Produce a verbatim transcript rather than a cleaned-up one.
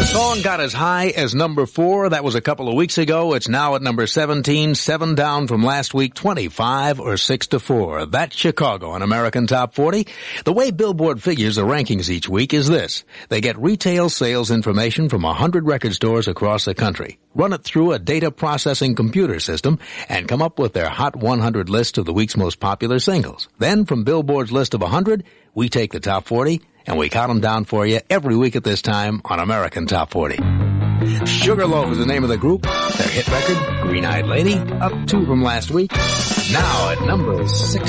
Song got as high as number four. That was a couple of weeks ago. It's now at number seventeen, seven down from last week, twenty-five or six to four. That's Chicago on American Top forty. The way Billboard figures the rankings each week is this. They get retail sales information from one hundred record stores across the country, run it through a data processing computer system, and come up with their Hot one hundred list of the week's most popular singles. Then from Billboard's list of one hundred, we take the top forty, and we count them down for you every week at this time on American Top forty. Sugarloaf is the name of the group. Their hit record, Green-Eyed Lady, up two from last week. Now at number six.